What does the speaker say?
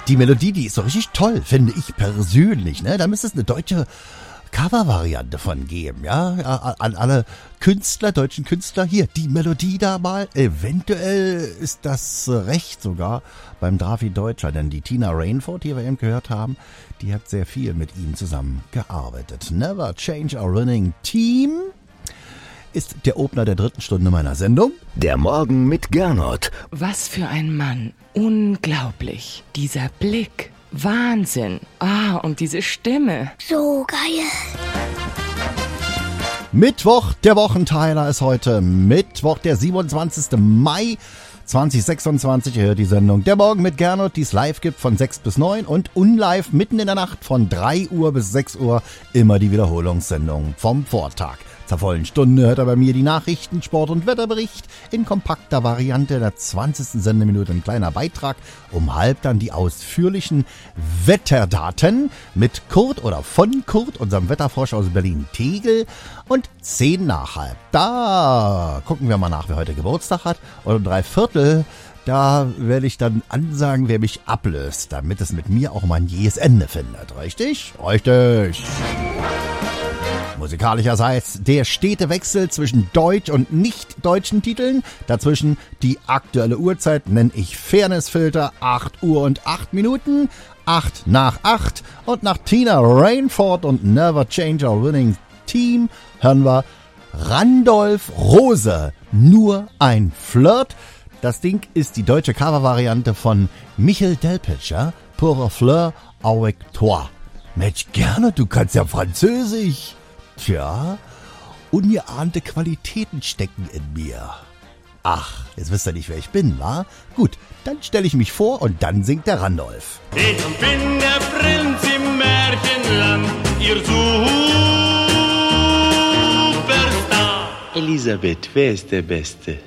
Die Melodie, die ist so richtig toll, finde ich persönlich. Ne? Da müsste es eine deutsche Cover-Variante von geben, ja, an alle Künstler, deutschen Künstler, hier, die Melodie da mal, eventuell ist das recht sogar beim Drafi Deutscher, denn die Tina Rainford, die wir eben gehört haben, die hat sehr viel mit ihm zusammengearbeitet. Never Change Our Winning Team ist der Opener der 3. Stunde meiner Sendung. Der Morgen mit Gernot. Was für ein Mann, unglaublich, dieser Blick. Wahnsinn. Und diese Stimme. So geil. Mittwoch, der Wochenteiler ist heute Mittwoch, der 27. Mai 2026. Ihr hört die Sendung Der Morgen mit Gernot, die es live gibt von 6 bis 9 und unlive mitten in der Nacht von 3 Uhr bis 6 Uhr immer die Wiederholungssendung vom Vortag. Zur vollen Stunde hört er bei mir die Nachrichten, Sport- und Wetterbericht in kompakter Variante in der 20. Sendeminute ein kleiner Beitrag. Um halb dann die ausführlichen Wetterdaten mit Kurt oder von Kurt, unserem Wetterforscher aus Berlin-Tegel. Und 10 nach halb. Da gucken wir mal nach, wer heute Geburtstag hat. Und um 3/4, da werde ich dann ansagen, wer mich ablöst, damit es mit mir auch mal ein jähes Ende findet. Richtig? Richtig. Musikalischerseits der stete Wechsel zwischen deutsch- und nicht-deutschen Titeln. Dazwischen die aktuelle Uhrzeit nenne ich Fairnessfilter, 8 Uhr und 8 Minuten, 8 nach 8. Und nach Tina Rainford und Never Change Our Winning Team hören wir Randolph Rose, nur ein Flirt. Das Ding ist die deutsche Covervariante von Michel Delpech, Pour un flirt avec toi. Mensch, gerne, du kannst ja Französisch. Tja, ungeahnte Qualitäten stecken in mir. Ach, jetzt wisst ihr nicht, wer ich bin, wa? Gut, dann stelle ich mich vor und dann singt der Randolph. Ich bin der Prinz im Märchenland, ihr Superstar. Elisabeth, wer ist der Beste?